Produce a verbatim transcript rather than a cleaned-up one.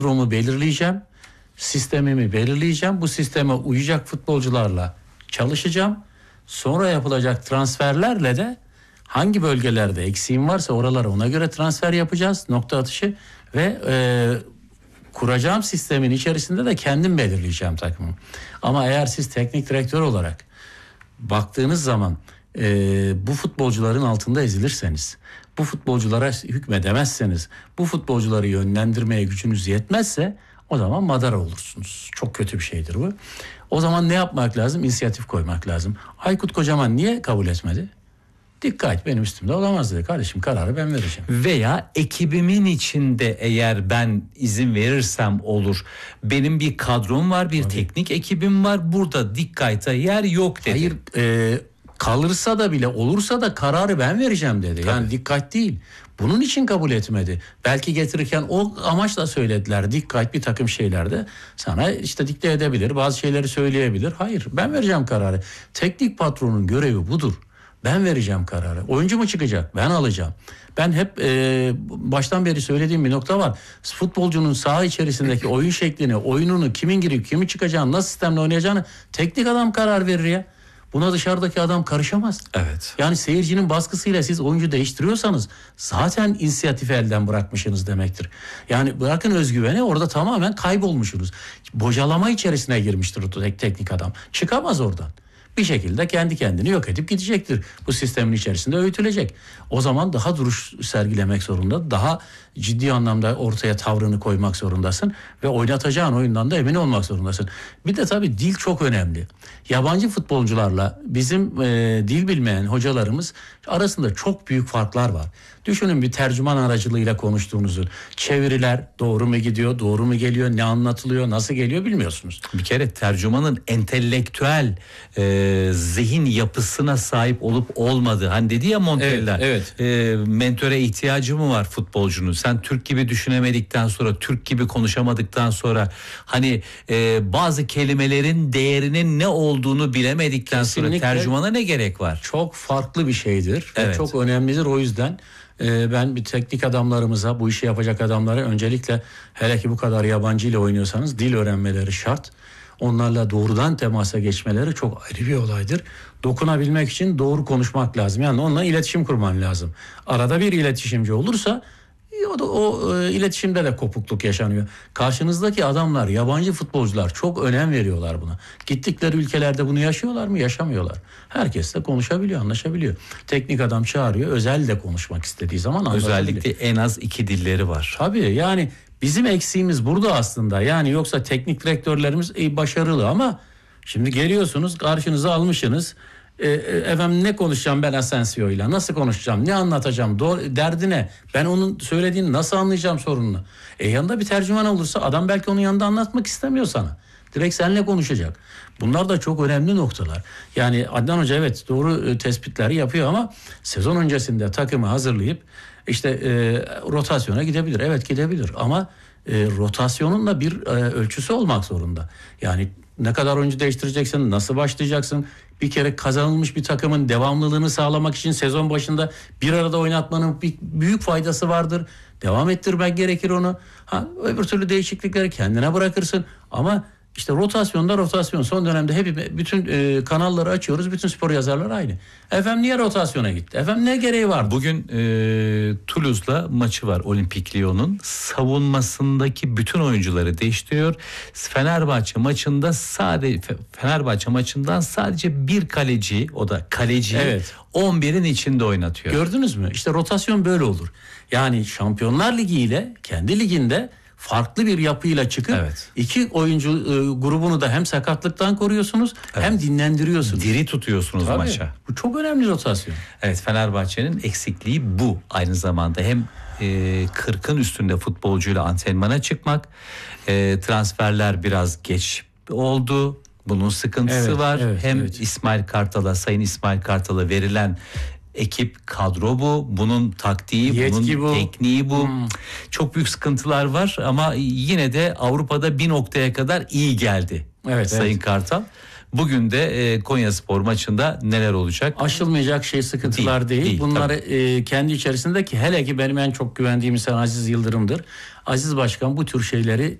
kadromu belirleyeceğim. Sistemimi belirleyeceğim. Bu sisteme uyacak futbolcularla çalışacağım. Sonra yapılacak transferlerle de hangi bölgelerde eksiğim varsa oralara ona göre transfer yapacağız. Nokta atışı ve e, kuracağım sistemin içerisinde de kendim belirleyeceğim takımı. Ama eğer siz teknik direktör olarak baktığınız zaman e, bu futbolcuların altında ezilirseniz, bu futbolculara hükmedemezseniz, bu futbolcuları yönlendirmeye gücünüz yetmezse o zaman madara olursunuz. Çok kötü bir şeydir bu. O zaman ne yapmak lazım? İnisiyatif koymak lazım. Aykut Kocaman niye kabul etmedi? Dikkat, benim üstümde olamaz dedi. Kardeşim, kararı ben vereceğim. Veya ekibimin içinde eğer ben izin verirsem olur. Benim bir kadrom var, bir Tabii. teknik ekibim var. Burada dikkate yer yok dedi. Hayır, e, kalırsa da bile olursa da kararı ben vereceğim dedi. Tabii. Yani dikkat değil. Bunun için kabul etmedi. Belki getirirken o amaçla söylediler. Dikkat bir takım şeylerde sana işte dikte edebilir. Bazı şeyleri söyleyebilir. Hayır, ben vereceğim kararı. Teknik patronun görevi budur. Ben vereceğim kararı. Oyuncu mu çıkacak? Ben alacağım. Ben hep e, baştan beri söylediğim bir nokta var. Futbolcunun saha içerisindeki oyun şeklini, oyununu, kimin girip kimin çıkacağını, nasıl sistemle oynayacağını teknik adam karar verir ya. Buna dışarıdaki adam karışamaz. Evet. Yani seyircinin baskısıyla siz oyuncu değiştiriyorsanız zaten inisiyatifi elden bırakmışsınız demektir. Yani bırakın özgüveni, orada tamamen kaybolmuşsunuz. Bocalama içerisine girmiştir o tek, teknik adam. Çıkamaz oradan. Bir şekilde kendi kendini yok edip gidecektir. Bu sistemin içerisinde öğütülecek. O zaman daha duruş sergilemek zorunda, daha ciddi anlamda ortaya tavrını koymak zorundasın ve oynatacağın oyundan da emin olmak zorundasın. Bir de tabii dil çok önemli. Yabancı futbolcularla bizim e, dil bilmeyen hocalarımız arasında çok büyük farklar var. Düşünün, bir tercüman aracılığıyla konuştuğunuzu. Çeviriler doğru mu gidiyor, doğru mu geliyor, ne anlatılıyor, nasıl geliyor bilmiyorsunuz. Bir kere tercümanın entelektüel e, zihin yapısına sahip olup olmadığı. Hani dedi ya Montella, evet, evet. E, mentöre ihtiyacı mı var futbolcunun? Sen Türk gibi düşünemedikten sonra, Türk gibi konuşamadıktan sonra, hani e, bazı kelimelerin değerinin ne olduğunu bilemedikten Kesinlikle sonra tercümana ne gerek var? Çok farklı bir şeydir. Evet. Çok önemlidir. O yüzden e, ben bir teknik adamlarımıza, bu işi yapacak adamlara öncelikle, hele ki bu kadar yabancı ile oynuyorsanız, dil öğrenmeleri şart. Onlarla doğrudan temasa geçmeleri çok ayrı bir olaydır. Dokunabilmek için doğru konuşmak lazım. Yani onunla iletişim kurman lazım. Arada bir iletişimci olursa o, da, o e, iletişimde de kopukluk yaşanıyor. Karşınızdaki adamlar, yabancı futbolcular çok önem veriyorlar buna. Gittikleri ülkelerde bunu yaşıyorlar mı? Yaşamıyorlar. Herkes de konuşabiliyor, anlaşabiliyor. Teknik adam çağırıyor, özel de konuşmak istediği zaman anlaşabiliyor. Özellikle en az iki dilleri var. Tabii, yani bizim eksiğimiz burada aslında. Yani yoksa teknik direktörlerimiz iyi, başarılı ama şimdi geliyorsunuz, karşınıza almışsınız. E, efendim ne konuşacağım ben Asensio'yla? Nasıl konuşacağım? Ne anlatacağım? Doğru, derdi ne? Ben onun söylediğini nasıl anlayacağım sorununu? E yanında bir tercüman olursa adam belki onun yanında anlatmak istemiyor sana. Direkt seninle konuşacak. Bunlar da çok önemli noktalar. Yani Adnan Hoca evet doğru tespitleri yapıyor ama sezon öncesinde takımı hazırlayıp işte e, rotasyona gidebilir. Evet, gidebilir ama e, rotasyonun da bir e, ölçüsü olmak zorunda. Yani ne kadar oyuncu değiştireceksin, nasıl başlayacaksın? Bir kere kazanılmış bir takımın devamlılığını sağlamak için sezon başında bir arada oynatmanın bir büyük faydası vardır. Devam ettirmek gerekir onu. Ha, öbür türlü değişiklikleri kendine bırakırsın ama İşte rotasyonda rotasyon. Son dönemde hep bütün e, kanalları açıyoruz. Bütün spor yazarları aynı. Efendim niye rotasyona gitti? Efendim ne gereği var? Bugün e, Toulouse'la maçı var Olimpik Lyon'un. Savunmasındaki bütün oyuncuları değiştiriyor. Fenerbahçe maçında sadece Fenerbahçe maçından sadece bir kaleci, o da kaleci, evet, on birin içinde oynatıyor. Gördünüz mü? İşte rotasyon böyle olur. Yani Şampiyonlar Ligi ile kendi liginde farklı bir yapıyla çıkıp evet, iki oyuncu e, grubunu da hem sakatlıktan koruyorsunuz, evet, hem dinlendiriyorsunuz. Diri tutuyorsunuz Tabii, maça. Bu çok önemli rotasyon. Evet, Fenerbahçe'nin eksikliği bu aynı zamanda. Hem e, kırkın üstünde futbolcuyla antrenmana çıkmak, e, transferler biraz geç oldu. Bunun sıkıntısı evet, var. Evet, hem evet. İsmail Kartal'a, Sayın İsmail Kartal'a verilen ekip, kadro bu. Bunun taktiği, Yetki bunun bu. tekniği bu. Hmm. Çok büyük sıkıntılar var ama yine de Avrupa'da bir noktaya kadar iyi geldi evet, Sayın evet. Kartal. bugün de e, Konyaspor maçında neler olacak? Aşılmayacak şey sıkıntılar Değil, değil. değil, Bunları e, kendi içerisindeki, hele ki benim en çok güvendiğim insan Aziz Yıldırım'dır. Aziz Başkan bu tür şeyleri